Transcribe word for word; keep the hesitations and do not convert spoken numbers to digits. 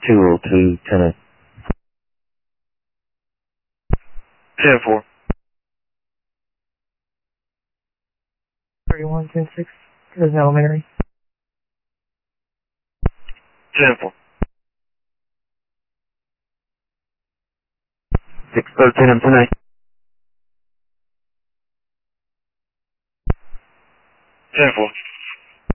two oh two, ten ten four. thirty-one, ten six, Prison Elementary. ten four. six thirteen, I'm tonight.